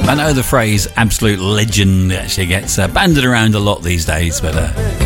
I know the phrase absolute legend actually gets banded around a lot these days, but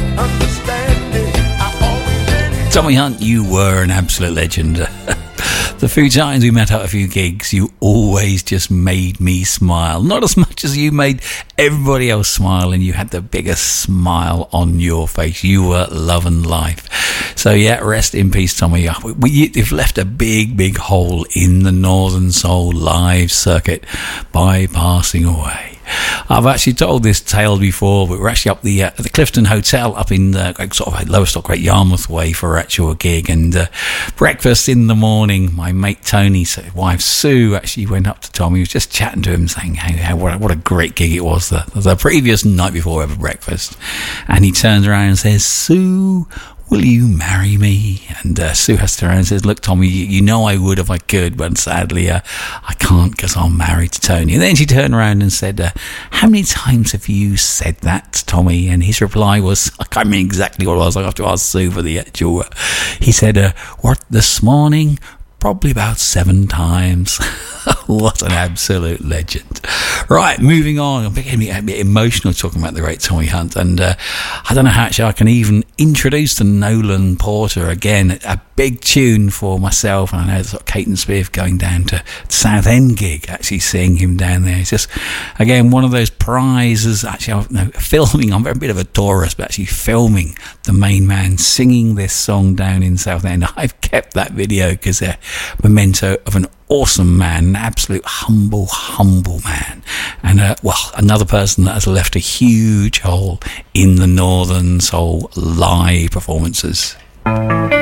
Tommy Hunt, you were an absolute legend. The few times we met at a few gigs, you always just made me smile. Not as much as you made everybody else smile, and you had the biggest smile on your face. You were love and life. So yeah, rest in peace, Tommy. You've left a big, big hole in the Northern Soul live circuit by passing away. I've actually told this tale before, but we're actually up at the Clifton Hotel up in sort of Lowestoft, Great Yarmouth way for our actual gig, and breakfast in the morning. My mate Tony's wife Sue actually went up to Tommy. He was just chatting to him, saying what a great gig it was the previous night before over breakfast, and he turns around and says, "Sue, will you marry me?" And Sue has to turn around and says, "Look, Tommy, you know I would if I could, but sadly I can't because I'm married to Tony." And then she turned around and said, "How many times have you said that, Tommy?" And his reply was, I can't remember exactly what it was. I have to ask Sue for the actual. He said, "What, this morning? Probably about 7 times." What an absolute legend. Right, moving on. I'm getting a bit emotional talking about the great Tommy Hunt, and I don't know how actually I can even introduce the Nolan Porter again. A big tune for myself, and I know sort of Caton Smith going down to Southend gig, actually seeing him down there. It's just, again, one of those prizes. Actually, filming, I'm a bit of a tourist, but actually filming the main man singing this song down in Southend. I've kept that video because they're memento of an awesome man, an absolute humble man, and another person that has left a huge hole in the Northern Soul live performances.